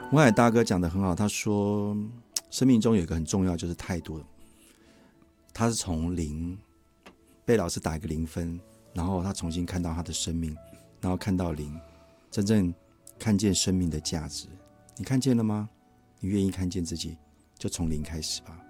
文海大哥讲得很好，他说生命中有一个很重要就是态度，他是从零被老师打一个0分，然后他重新看到他的生命，然后看到零，真正看见生命的价值。你看见了吗？你愿意看见自己，就从零开始吧。